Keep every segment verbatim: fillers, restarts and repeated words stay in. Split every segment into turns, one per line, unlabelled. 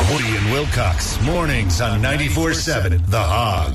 Woody and Wilcox, mornings on ninety-four seven The Hog.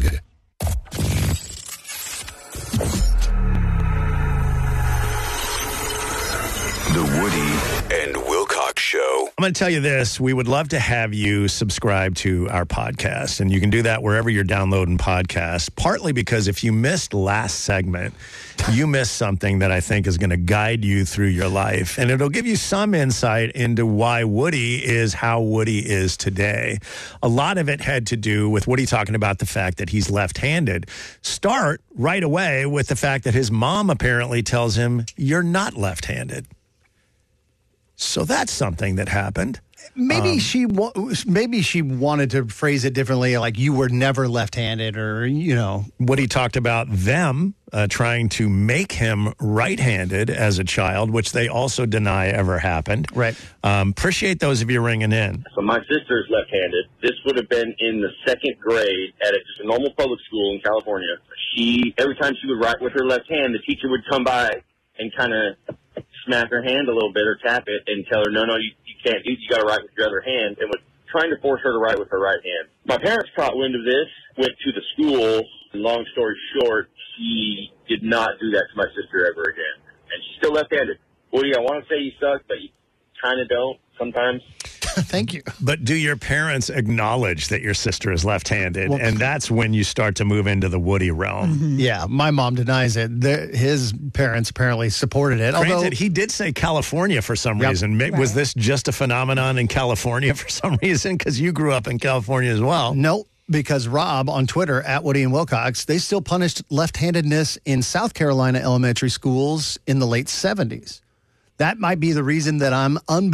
The Woody and Wilcox Show.
I'm going to tell you this. We would love to have you subscribe to our podcast, and you can do that wherever you're downloading podcasts, partly because if you missed last segment, you missed something that I think is going to guide you through your life, and it'll give you some insight into why Woody is how Woody is today. A lot of it had to do with Woody talking about the fact that he's left-handed. Start right away with the fact that his mom apparently tells him, you're not left-handed. So that's something that happened.
Maybe
um,
she wa- maybe she wanted to phrase it differently, like you were never left-handed, or, you know.
Woody talked about them uh, trying to make him right-handed as a child, which they also deny ever happened.
Right.
Um, appreciate those of you ringing in.
So my sister's left-handed. This would have been in the second grade at a, just a normal public school in California. She, every time she would write with her left hand, the teacher would come by and kind of smack her hand a little bit or tap it and tell her, no, no, you, you can't do it. You got to write with your other hand, and was trying to force her to write with her right hand. My parents caught wind of this, went to the school, and long story short, he did not do that to my sister ever again. And she's still left-handed. Woody, I want to say you suck, but you kind of don't sometimes.
Thank you.
But do your parents acknowledge that your sister is left-handed?
Well,
and that's when you start to move into the Woody realm.
Mm-hmm. Yeah, my mom denies it. The, his parents apparently supported it.
Granted,
although
he did say California for some
Yep.
reason. Ma-
Right.
Was this just a phenomenon in California for some reason? Because you grew up in California as well.
No, because Rob on Twitter, at Woody and Wilcox, they still punished left-handedness in South Carolina elementary schools in the late seventies. That might be the reason that I'm unbelievable.